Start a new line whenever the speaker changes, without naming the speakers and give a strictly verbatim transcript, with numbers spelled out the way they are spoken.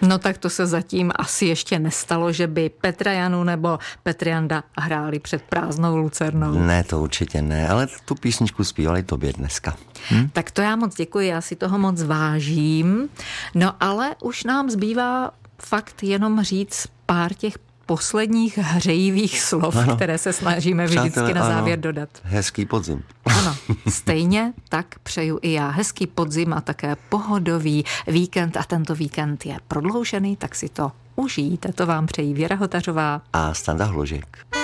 No tak to se zatím asi ještě nestalo, že by Petra Janu nebo Petr Janda hráli před prázdnou lucernou.
Ne, to určitě ne, ale tu písničku zpívali tobě dneska. Hm?
Tak to já moc děkuji, já si toho moc vážím. No ale už nám zbývá fakt jenom říct pár těch posledních hřejivých slov, ano, které se snažíme vždycky Přátelé, na závěr ano, dodat.
Hezký podzim.
Ano, stejně tak přeju i já. Hezký podzim a také pohodový víkend a tento víkend je prodloužený, tak si to užijte. To vám přejí Věra Hotařová
a Standa Hložek.